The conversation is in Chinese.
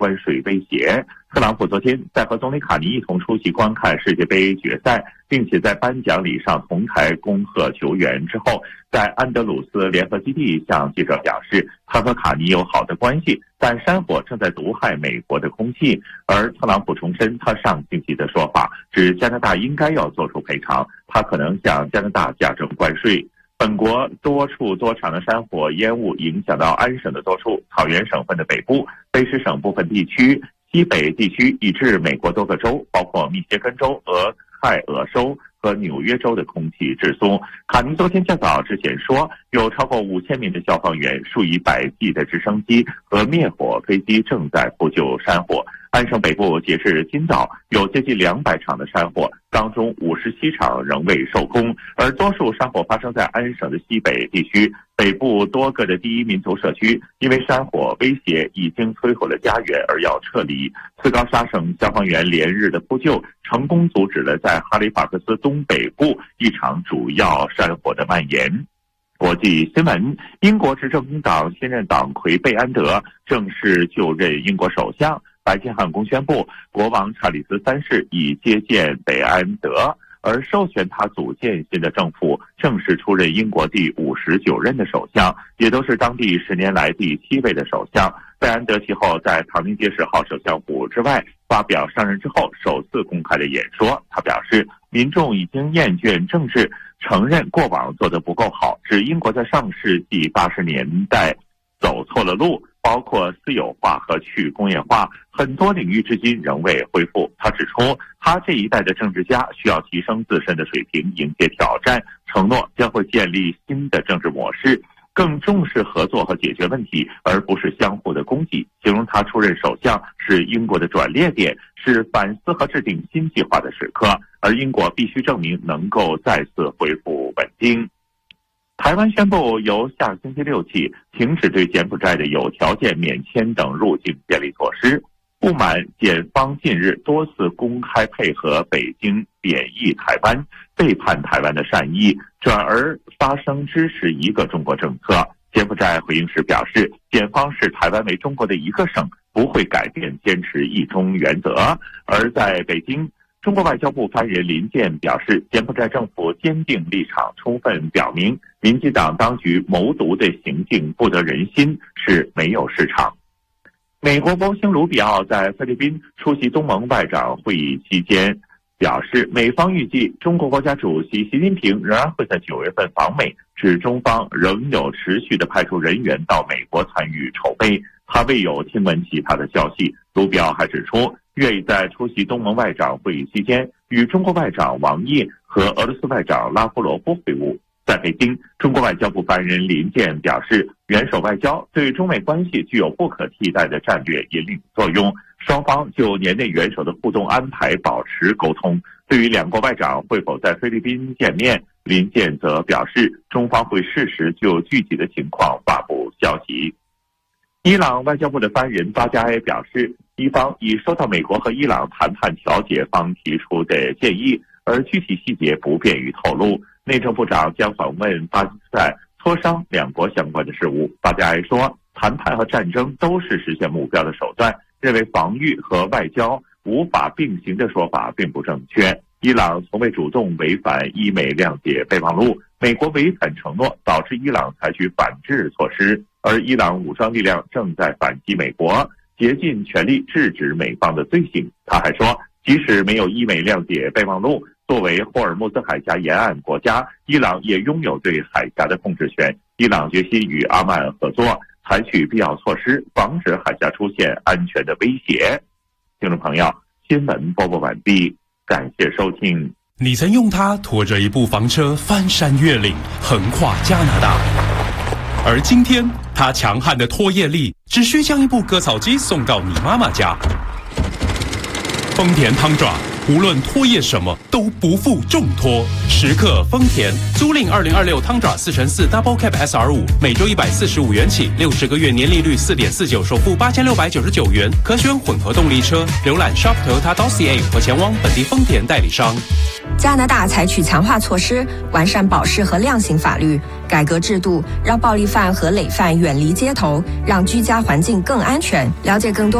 关税威胁。特朗普昨天在和总理卡尼一同出席观看世界杯决赛，并且在颁奖礼上同台恭贺球员之后，在安德鲁斯联合基地向记者表示，他和卡尼有好的关系，但山火正在毒害美国的空气。而特朗普重申他上星期的说法，指加拿大应该要做出赔偿，他可能向加拿大加征关税。本国多处多场的山火烟雾影响到安省的多处草原省份的北部、卑诗省部分地区、西北地区以至美国多个州，包括密歇根州、俄亥俄州和纽约州的空气质素。卡尼昨天较早之前说，有超过5000名的消防员、数以百计的直升机和灭火飞机正在扑救山火。安省北部截至今早有接近200场的山火，当中57场仍未受控，而多数山火发生在安省的西北地区。北部多个的第一民族社区因为山火威胁已经摧毁了家园而要撤离。斯高沙省消防员连日的扑救，成功阻止了在哈利法克斯东北部一场主要山火的蔓延。国际新闻：英国执政工党新任党魁贝安德正式就任英国首相。白金汉宫宣布，国王查理斯3世已接见贝安德，而授权他组建新的政府，正式出任英国第59任的首相，也都是当地10年来第7位的首相。贝安德其后在唐宁街10号首相府之外发表上任之后首次公开的演说，他表示，民众已经厌倦政治，承认过往做得不够好，指英国在上世纪80年代走错了路，包括私有化和去工业化，很多领域至今仍未恢复。他指出，他这一代的政治家需要提升自身的水平，迎接挑战，承诺将会建立新的政治模式，更重视合作和解决问题，而不是相互的攻击。形容他出任首相是英国的转捩点，是反思和制定新计划的时刻，而英国必须证明能够再次恢复稳定。台湾宣布由下星期6起停止对柬埔寨的有条件免签等入境便利措施。不满检方近日多次公开配合北京贬义台湾，背叛台湾的善意，转而发声支持一个中国政策。柬埔寨回应时表示，检方视台湾为中国的一个省，不会改变坚持一中原则。而在北京，中国外交部发言人林健表示，柬埔寨政府坚定立场，充分表明民进党当局谋独的行径不得人心，是没有市场。美国国务卿卢比奥在菲律宾出席东盟外长会议期间表示，美方预计中国国家主席习近平仍然会在9月份访美，指中方仍有持续的派出人员到美国参与筹备。他未有听闻其他的消息。卢比奥还指出，愿意在出席东盟外长会议期间与中国外长王毅和俄罗斯外长拉夫罗夫会晤。在北京，中国外交部发言人林健表示，元首外交对中美关系具有不可替代的战略引领作用，双方就年内元首的互动安排保持沟通。对于两国外长会否在菲律宾见面，林健则表示，中方会适时就具体的情况发布消息。伊朗外交部的发言人巴加埃表示，伊方已收到美国和伊朗谈判调解方提出的建议，而具体细节不便于透露。内政部长将访问巴基斯坦，磋商两国相关的事务。巴加埃说，谈判和战争都是实现目标的手段，认为防御和外交无法并行的说法并不正确。伊朗从未主动违反伊美谅解备忘录，美国违反承诺，导致伊朗采取反制措施，而伊朗武装力量正在反击美国，竭尽全力制止美方的罪行。他还说，即使没有伊美谅解备忘录，作为霍尔木兹海峡沿岸国家，伊朗也拥有对海峡的控制权。伊朗决心与阿曼合作，采取必要措施，防止海峡出现安全的威胁。听众朋友，新闻播报完毕，感谢收听。 你曾用它拖着一部房车翻山越岭，横跨加拿大，而今天它强悍的拖曳力只需将一部割草机送到你妈妈家。丰田汤爪，无论拖曳什么都不负重托，时刻丰田。租赁2026汤爪4x4 Double Cab SR5，每周145元起，60个月年利率4.49%，首付8699元，可选混合动力车。浏览 Shop Toyota.ca 或前往本地丰田代理商。 加拿大采取强化措施，完善保释和量刑法律，改革制度，让暴力犯和累犯远离街头，让居家环境更安全。了解更多